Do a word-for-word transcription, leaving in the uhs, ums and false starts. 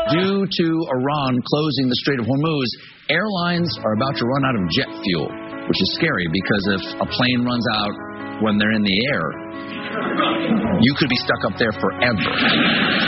due to Iran closing the Strait of Hormuz, airlines are about to run out of jet fuel, which is scary because if a plane runs out when they're in the air, you could be stuck up there forever.